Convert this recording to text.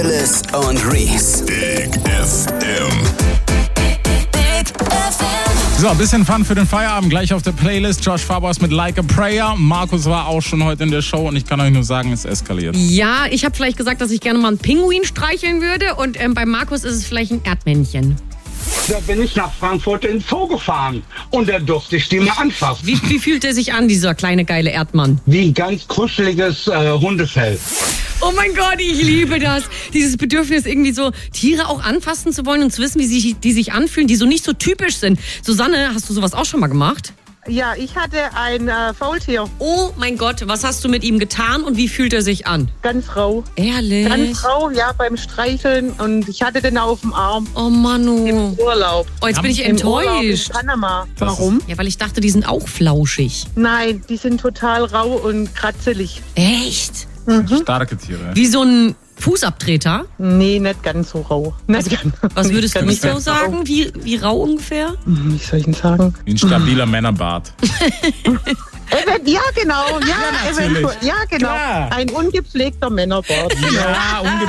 Alice und Reese. Big FM. So, ein bisschen Fun für den Feierabend. Gleich auf der Playlist. Josh Fabers mit Like a Prayer. Markus war auch schon heute in der Show und ich kann euch nur sagen, es eskaliert. Ja, ich habe vielleicht gesagt, dass ich gerne mal einen Pinguin streicheln würde und bei Markus ist es vielleicht ein Erdmännchen. Da bin ich nach Frankfurt in den Zoo gefahren und da durfte ich die mal anfassen. Wie fühlt er sich an, dieser kleine geile Erdmann? Wie ein ganz kuscheliges Hundefell. Oh mein Gott, ich liebe das. Dieses Bedürfnis, irgendwie so Tiere auch anfassen zu wollen und zu wissen, wie die sich anfühlen, die so nicht so typisch sind. Susanne, hast du sowas auch schon mal gemacht? Ja, ich hatte ein Faultier. Oh mein Gott, was hast du mit ihm getan und wie fühlt er sich an? Ganz rau. Ehrlich? Ganz rau, ja, beim Streicheln. Und ich hatte den auf dem Arm. Oh Manu. Im Urlaub. Oh, jetzt bin ich Im Urlaub in enttäuscht. Panama. Warum? Ja, weil ich dachte, die sind auch flauschig. Nein, die sind total rau und kratzelig. Echt? Starke Tiere. Wie so ein Fußabtreter? Nee, nicht ganz so rau. Nicht ganz. Was würdest du Nicht so ganz sagen? rau. Wie rau ungefähr? Wie soll ich denn sagen? Wie ein stabiler Männerbart. Ja, genau. Ja, natürlich. eventuell. Ja, genau. Klar. Ein ungepflegter Männerbart. Ja,